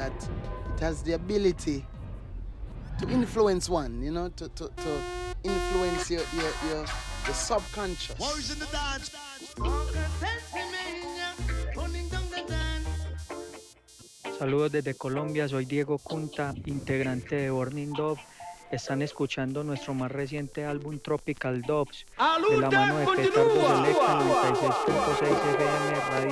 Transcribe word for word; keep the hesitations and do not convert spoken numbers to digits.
that it has the ability to influence one, you know, to, to, to influence your, your, your, your subconscious. Warriors in the dance. Saludos desde Colombia, soy Diego Cunta, integrante de Burning Dove. Están escuchando nuestro más reciente álbum Tropical Doves, de la mano de Petardo Selecta noventa y seis punto seis F M Radio